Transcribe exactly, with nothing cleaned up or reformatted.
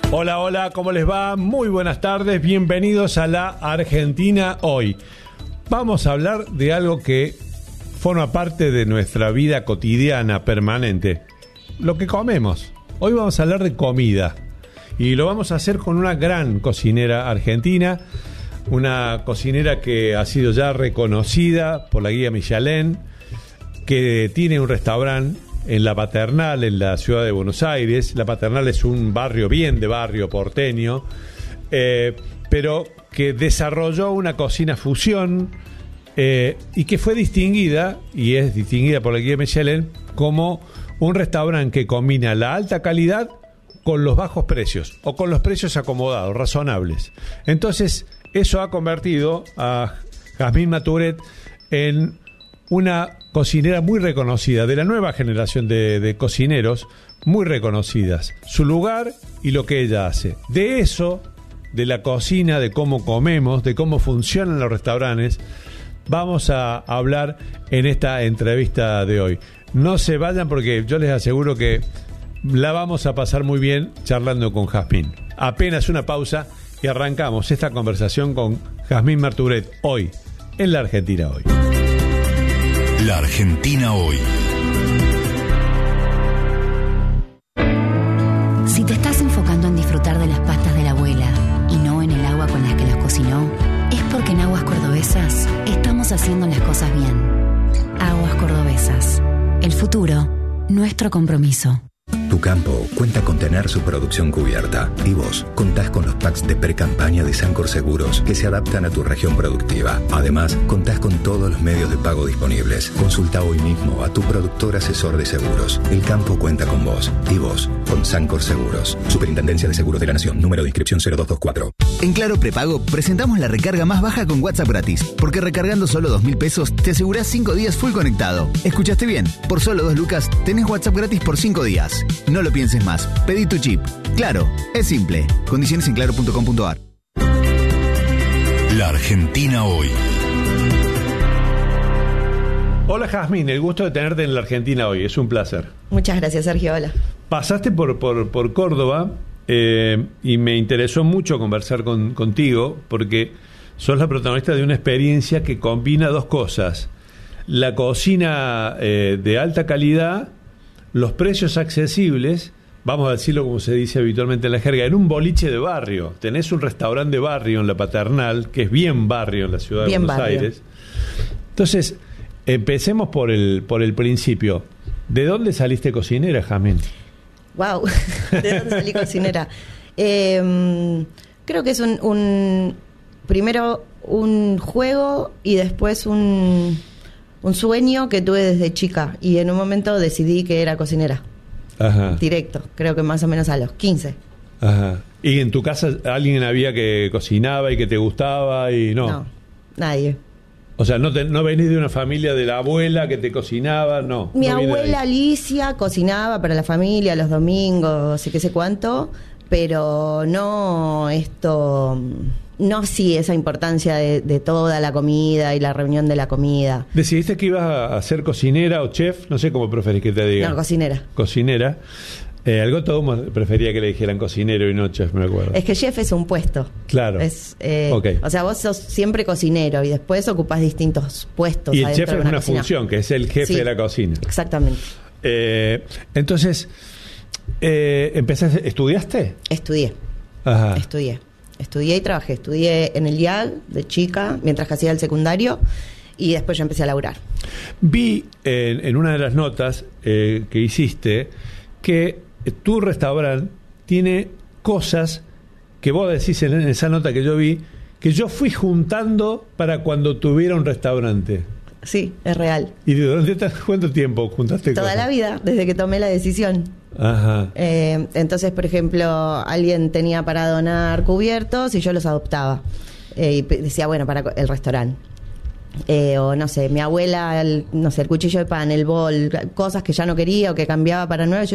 Hola, hola, ¿cómo les va? Muy buenas tardes, bienvenidos a la Argentina Hoy. Vamos a hablar de algo que forma parte de nuestra vida cotidiana, permanente, lo que comemos. Hoy vamos a hablar de comida y lo vamos a hacer con una gran cocinera argentina, una cocinera que ha sido ya reconocida por la guía Michelin, que tiene un restaurante en La Paternal, en la ciudad de Buenos Aires. La Paternal es un barrio bien de barrio porteño, eh, pero que desarrolló una cocina fusión eh, y que fue distinguida, y es distinguida por la guía Michelin, como un restaurante que combina la alta calidad con los bajos precios, o con los precios acomodados, razonables. Entonces, eso ha convertido a Jazmín Maturet en una cocinera muy reconocida, de la nueva generación de, de cocineros muy reconocidas, su lugar y lo que ella hace. De eso, de la cocina, de cómo comemos, de cómo funcionan los restaurantes, vamos a hablar en esta entrevista de hoy. No se vayan porque yo les aseguro que la vamos a pasar muy bien charlando con Jazmín. Apenas una pausa y arrancamos esta conversación con Jazmín Maturet hoy, en la Argentina Hoy. La Argentina Hoy. Si te estás enfocando en disfrutar de las pastas de la abuela y no en el agua con las que las cocinó, es porque en Aguas Cordobesas estamos haciendo las cosas bien. Aguas Cordobesas. El futuro, nuestro compromiso. Tu campo cuenta con tener su producción cubierta y vos contás con los packs de pre-campaña de Sancor Seguros que se adaptan a tu región productiva. Además, contás con todos los medios de pago disponibles. Consulta hoy mismo a tu productor asesor de seguros. El campo cuenta con vos y vos con Sancor Seguros. Superintendencia de Seguros de la Nación. Número de inscripción cero dos dos cuatro. En Claro Prepago presentamos la recarga más baja con WhatsApp gratis, porque recargando solo dos mil pesos te asegurás cinco días full conectado. ¿Escuchaste bien? Por solo dos lucas tenés WhatsApp gratis por cinco días. No lo pienses más. Pedí tu chip. Claro, es simple. Condiciones en claro punto com punto a r. La Argentina Hoy. Hola Jazmín, el gusto de tenerte en la Argentina Hoy. Es un placer. Muchas gracias, Sergio. Hola. Pasaste por, por, por Córdoba eh, y me interesó mucho conversar con, contigo porque sos la protagonista de una experiencia que combina dos cosas: la cocina eh, de alta calidad, los precios accesibles, vamos a decirlo como se dice habitualmente en la jerga, en un boliche de barrio. Tenés un restaurante de barrio en La Paternal, que es bien barrio en la ciudad de Buenos Aires. Entonces, empecemos por el, por el principio. ¿De dónde saliste cocinera, Jazmín? Wow, ¿de dónde salí cocinera? Eh, creo que es un, un primero un juego y después un, un sueño que tuve desde chica, y en un momento decidí que era cocinera. Ajá. Directo, creo que más o menos a los quince. Ajá. ¿Y en tu casa alguien había que cocinaba y que te gustaba y no? No, nadie. O sea, no, te, no venís de una familia de la abuela que te cocinaba, no. Mi no abuela Alicia cocinaba para la familia los domingos y qué sé cuánto, pero no esto, no sí esa importancia de, de toda la comida y la reunión de la comida. ¿Decidiste que ibas a ser cocinera o chef? No sé cómo preferís que te diga. No, cocinera. Cocinera. Eh, algo todo prefería que le dijeran cocinero y no chef, me acuerdo. Es que chef es un puesto. Claro. Es, eh, okay. O sea, vos sos siempre cocinero y después ocupás distintos puestos. Y el chef es una, una cocina. función, que es el jefe sí, de la cocina. Exactamente. Eh, entonces, eh, ¿empezaste, estudiaste? Estudié. Ajá. Estudié. Estudié y trabajé. Estudié en el I A G de chica, mientras que hacía el secundario, y después ya empecé a laburar. Vi en, en una de las notas eh, que hiciste que tu restaurante tiene cosas que vos decís en esa nota que yo vi, que yo fui juntando para cuando tuviera un restaurante. Sí, es real. ¿Y durante cuánto tiempo juntaste Toda cosas? la vida, desde que tomé la decisión. Ajá. Eh, entonces, por ejemplo, alguien tenía para donar cubiertos y yo los adoptaba. Eh, y decía, bueno, para el restaurante. Eh, o no sé, mi abuela, el, no sé, el cuchillo de pan, el bol, cosas que ya no quería o que cambiaba para nuevo. Yo